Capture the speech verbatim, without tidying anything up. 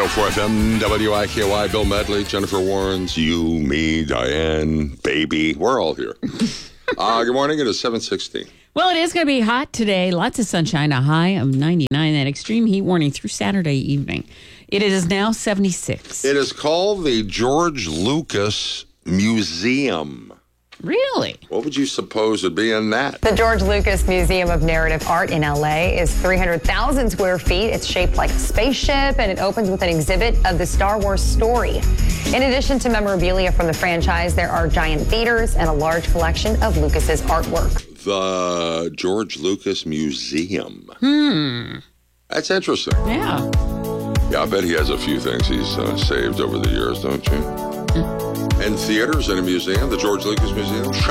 oh four F M, W I K Y, Bill Medley, Jennifer Warrens, you, me, Diane, baby. We're all here. uh, good morning. It is seven sixteen. Well, it is going to be hot today. Lots of sunshine, a high of ninety-nine. That extreme heat warning through Saturday evening. It is now seventy-six. It is called the George Lucas Museum. Really? What would you suppose would be in that? The George Lucas Museum of Narrative Art in L A is three hundred thousand square feet. It's shaped like a spaceship, and it opens with an exhibit of the Star Wars story. In addition to memorabilia from the franchise, there are giant theaters and a large collection of Lucas's artwork. The George Lucas Museum. Hmm. That's interesting. Yeah. Yeah, I bet he has a few things he's uh, saved over the years, don't you? And theaters and a museum, the George Lucas Museum.